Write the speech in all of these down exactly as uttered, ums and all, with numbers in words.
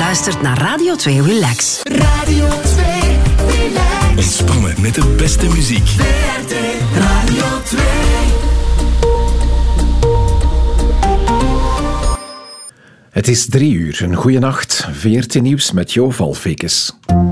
luistert naar Radio twee Relax. Radio twee Relax. Ontspannen met de beste muziek. V R T Radio twee. Het is drie uur. Een goeie nacht. V R T Nieuws met Jo Valfekes.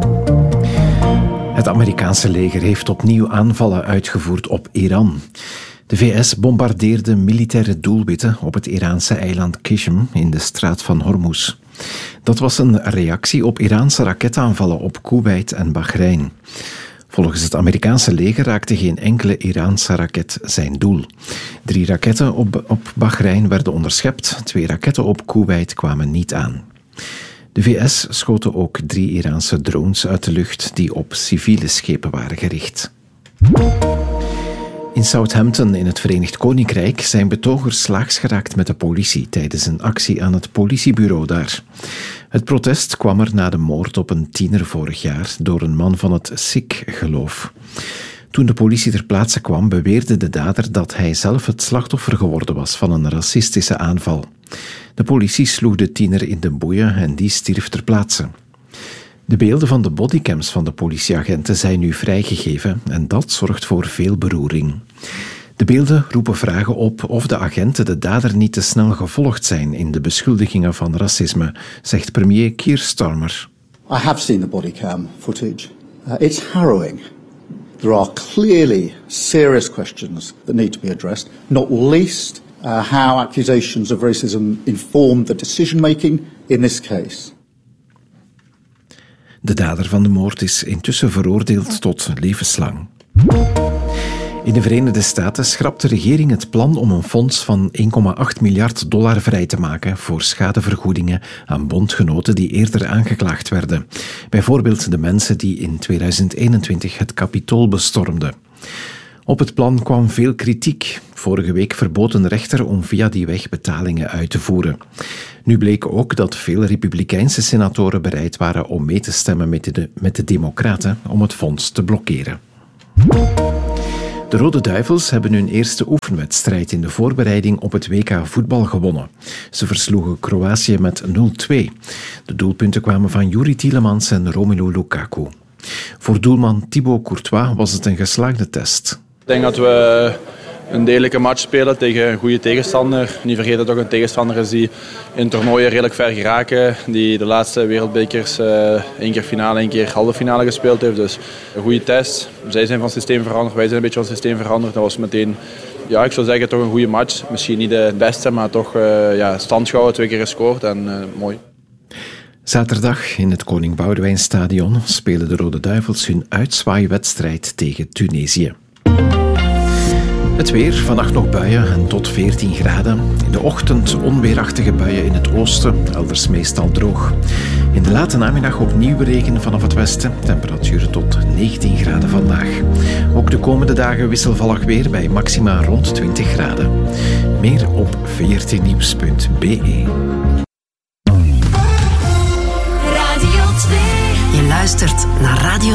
Het Amerikaanse leger heeft opnieuw aanvallen uitgevoerd op Iran. De V S bombardeerde militaire doelwitten op het Iraanse eiland Qishm in de straat van Hormuz. Dat was een reactie op Iraanse raketaanvallen op Koeweit en Bahrein. Volgens het Amerikaanse leger raakte geen enkele Iraanse raket zijn doel. Drie raketten op, op Bahrein werden onderschept, twee raketten op Koeweit kwamen niet aan. De V S schoten ook drie Iraanse drones uit de lucht die op civiele schepen waren gericht. In Southampton in het Verenigd Koninkrijk zijn betogers slaags geraakt met de politie tijdens een actie aan het politiebureau daar. Het protest kwam er na de moord op een tiener vorig jaar door een man van het Sikh-geloof. Toen de politie ter plaatse kwam, beweerde de dader dat hij zelf het slachtoffer geworden was van een racistische aanval. De politie sloeg de tiener in de boeien en die stierf ter plaatse. De beelden van de bodycams van de politieagenten zijn nu vrijgegeven en dat zorgt voor veel beroering. De beelden roepen vragen op of de agenten de dader niet te snel gevolgd zijn in de beschuldigingen van racisme, zegt premier Keir Starmer. I have seen the bodycam footage. Uh, it's harrowing. There are clearly serious questions that need to be addressed, not least uh, how accusations of racism informed the decision-making in this case. De dader van de moord is intussen veroordeeld tot levenslang. In de Verenigde Staten schrapt de regering het plan om een fonds van één komma acht miljard dollar vrij te maken voor schadevergoedingen aan bondgenoten die eerder aangeklaagd werden. Bijvoorbeeld de mensen die in tweeduizend eenentwintig het Capitool bestormden. Op het plan kwam veel kritiek. Vorige week verbood een rechter om via die weg betalingen uit te voeren. Nu bleek ook dat veel Republikeinse senatoren bereid waren om mee te stemmen met de, met de Democraten om het fonds te blokkeren. De Rode Duivels hebben hun eerste oefenwedstrijd in de voorbereiding op het W K voetbal gewonnen. Ze versloegen Kroatië met nul twee. De doelpunten kwamen van Youri Tielemans en Romelu Lukaku. Voor doelman Thibaut Courtois was het een geslaagde test. Ik denk dat we een degelijke match spelen tegen een goede tegenstander. Niet vergeten dat het ook een tegenstander is die in toernooien redelijk ver geraken. Die de laatste wereldbekers uh, één keer finale, één keer halve finale gespeeld heeft. Dus een goede test. Zij zijn van systeem veranderd, wij zijn een beetje van systeem veranderd. Dat was meteen, ja, ik zou zeggen, toch een goede match. Misschien niet de beste, maar toch uh, ja, stand gehouden, twee keer gescoord en uh, mooi. Zaterdag in het Koning Boudewijnstadion spelen de Rode Duivels hun uitzwaaiwedstrijd tegen Tunesië. Het weer, vannacht nog buien en tot veertien graden. In de ochtend onweerachtige buien in het oosten, elders meestal droog. In de late namiddag opnieuw regen vanaf het westen. Temperaturen tot negentien graden vandaag. Ook de komende dagen wisselvallig weer bij maxima rond twintig graden. Meer op v r t nieuws punt b e. Je luistert naar Radio